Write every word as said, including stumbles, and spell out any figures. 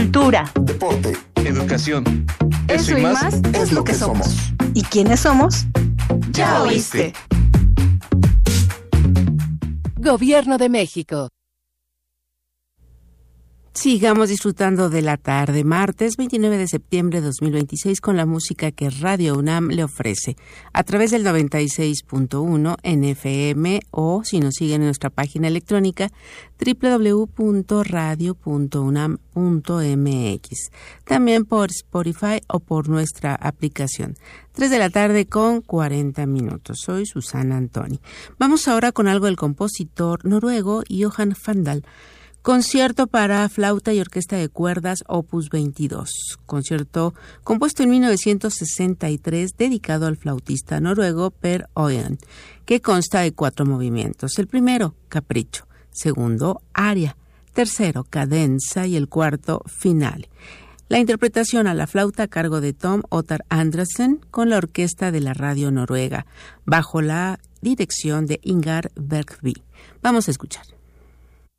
cultura, deporte, educación. Eso, Eso y más, más es lo que somos. somos. ¿Y quiénes somos? Ya oíste. Gobierno de México. Sigamos disfrutando de la tarde, martes veintinueve de septiembre de dos mil veintiséis, con la música que Radio UNAM le ofrece a través del noventa y seis punto uno en F M, o si nos siguen en nuestra página electrónica doble u doble u doble u punto radio punto unam punto m x, también por Spotify o por nuestra aplicación. tres de la tarde con cuarenta minutos. Soy Susana Antoni. Vamos ahora con algo del compositor noruego Johan Fandal. Concierto para flauta y orquesta de cuerdas, opus veintidós. Concierto compuesto en mil novecientos sesenta y tres, dedicado al flautista noruego Per Øyen, que consta de cuatro movimientos. El primero, capricho. Segundo, aria. Tercero, cadenza. Y el cuarto, finale. La interpretación a la flauta a cargo de Tom Ottar Andresen con la orquesta de la radio noruega, bajo la dirección de Ingar Bergby. Vamos a escuchar.